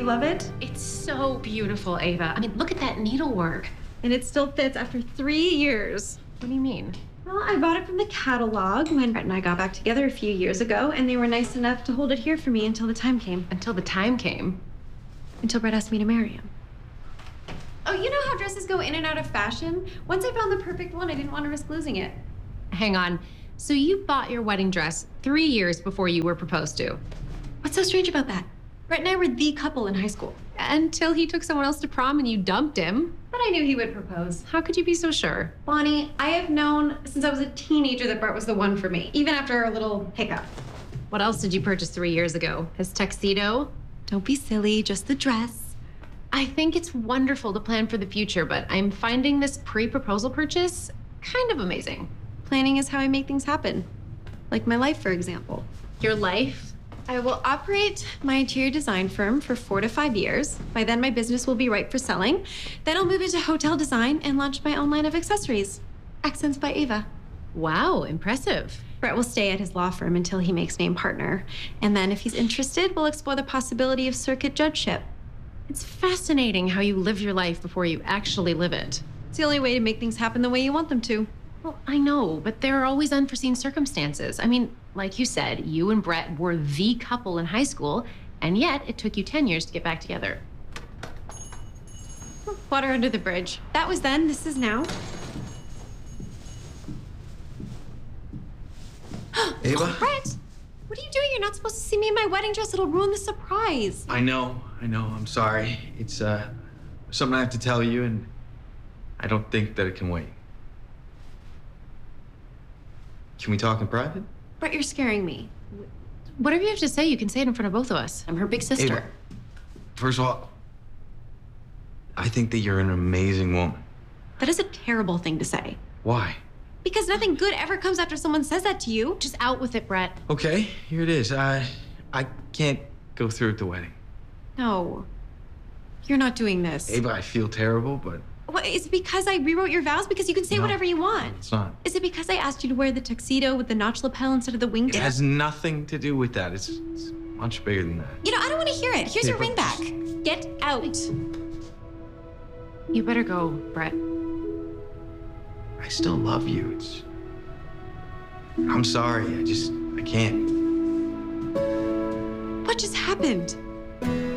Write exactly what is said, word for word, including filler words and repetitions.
love it? It's so beautiful, Ava. I mean, look at that needlework. And it still fits after three years. What do you mean? Well, I bought it from the catalog when Brett and I got back together a few years ago, and they were nice enough to hold it here for me until the time came. Until the time came? Until Brett asked me to marry him. Oh, you know how dresses go in and out of fashion? Once I found the perfect one, I didn't want to risk losing it. Hang on. So you bought your wedding dress three years before you were proposed to? What's so strange about that? Brett and I were the couple in high school. Until he took someone else to prom and you dumped him. But I knew he would propose. How could you be so sure? Bonnie, I have known since I was a teenager that Brett was the one for me, even after our little hiccup. What else did you purchase three years ago? His tuxedo? Don't be silly, just the dress. I think it's wonderful to plan for the future, but I'm finding this pre-proposal purchase kind of amazing. Planning is how I make things happen. Like my life, for example. Your life? I will operate my interior design firm for four to five years. By then, my business will be ripe for selling. Then I'll move into hotel design and launch my own line of accessories. Accents by Ava. Wow, impressive. Brett will stay at his law firm until he makes name partner. And then if he's interested, we'll explore the possibility of circuit judgeship. It's fascinating how you live your life before you actually live it. It's the only way to make things happen the way you want them to. Well, I know, but there are always unforeseen circumstances. I mean, like you said, you and Brett were the couple in high school, and yet it took you ten years to get back together. Water under the bridge. That was then, this is now. Ava? Brett, what are you doing? You're not supposed to see me in my wedding dress. It'll ruin the surprise. I know, I know, I'm sorry. It's uh, something I have to tell you, and I don't think that it can wait. Can we talk in private? Brett, you're scaring me. Whatever you have to say, you can say it in front of both of us. I'm her big sister. Ava, first of all, I think that you're an amazing woman. That is a terrible thing to say. Why? Because nothing good ever comes after someone says that to you. Just out with it, Brett. Okay, here it is. I, I can't go through with the wedding. No, you're not doing this. Ava, I feel terrible, but What, is it because I rewrote your vows? Because you can say No. whatever you want. it's not. Is it because I asked you to wear the tuxedo with the notch lapel instead of the winged? It has nothing to do with that. It's, it's much bigger than that. You know, I don't want to hear it. Here's Yeah, your but- ring back. Get out. You better go, Brett. I still love you. It's. I'm sorry. I just. I can't. What just happened?